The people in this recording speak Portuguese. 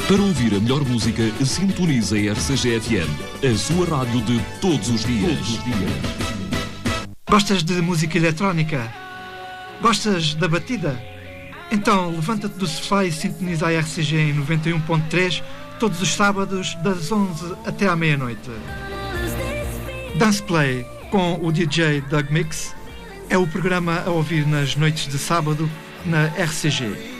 Para ouvir a melhor música, sintonize a RCG FM, a sua rádio de todos os dias. Gostas de música eletrónica? Gostas da batida? Então levanta-te do sofá e sintoniza a RCG em 91.3 todos os sábados das 11 até à meia-noite. Dance Play com o DJ Doug Mix é o programa a ouvir nas noites de sábado na RCG.